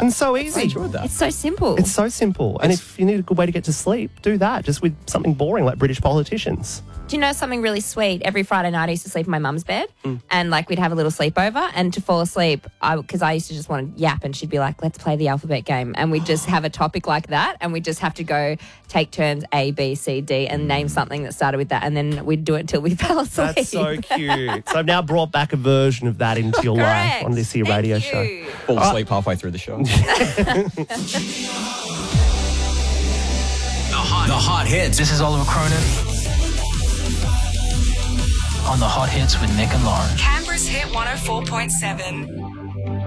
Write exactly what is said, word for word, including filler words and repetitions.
And so easy. I enjoyed that. It's so simple. It's so simple. And if you need a good way to get to sleep, do that. Just with something boring like British politicians. Do you know something really sweet? Every Friday night I used to sleep in my mum's bed Mm. and like we'd have a little sleepover, and to fall asleep, I because I used to just want to yap, and she'd be like, let's play the alphabet game. And we'd just have a topic like that, and we'd just have to go take turns A, B, C, D and name something that started with that, and then we'd do it until we fell asleep. That's so cute. So I've now brought back a version of that into your life Correct. on this here Thank radio you. show. Fall asleep halfway through the show. The hot, the hot hits. This is Oliver Cronin on the hot hits with Nick and Lauren. Canberra's Hit one oh four point seven.